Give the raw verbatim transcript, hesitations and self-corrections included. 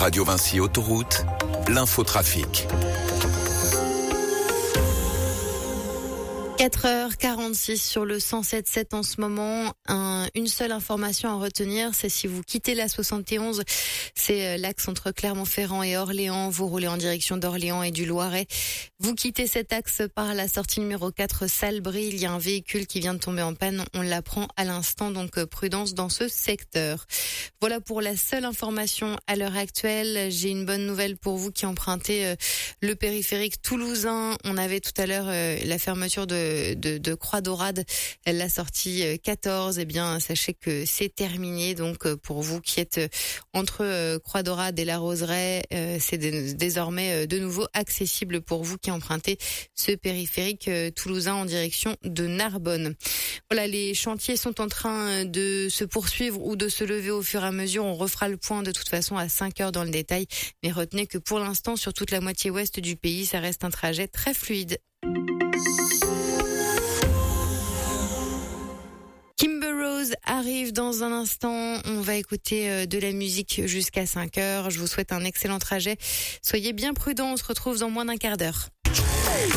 Radio Vinci Autoroute, l'infotrafic. quatre heures quarante-six sur le cent sept virgule sept en ce moment. Un, une seule information à retenir, c'est si vous quittez la soixante et onze, c'est l'axe entre Clermont-Ferrand et Orléans. Vous roulez en direction d'Orléans et du Loiret. Vous quittez cet axe par la sortie numéro quatre, Salbris. Il y a un véhicule qui vient de tomber en panne. On l'apprend à l'instant, donc prudence dans ce secteur. Voilà pour la seule information à l'heure actuelle. J'ai une bonne nouvelle pour vous qui empruntez le périphérique toulousain. On avait tout à l'heure la fermeture de De, de Croix-Daurade, la sortie quatorze, eh bien, sachez que c'est terminé. Donc, pour vous qui êtes entre Croix-Daurade et la Roseraie, c'est désormais de nouveau accessible pour vous qui empruntez ce périphérique toulousain en direction de Narbonne. Voilà, les chantiers sont en train de se poursuivre ou de se lever au fur et à mesure. On refera le point de toute façon à cinq heures dans le détail. Mais retenez que pour l'instant, sur toute la moitié ouest du pays, ça reste un trajet très fluide. Kimber Rose arrive dans un instant. On va écouter de la musique jusqu'à cinq heures. Je vous souhaite un excellent trajet. Soyez bien prudents. On se retrouve dans moins d'un quart d'heure.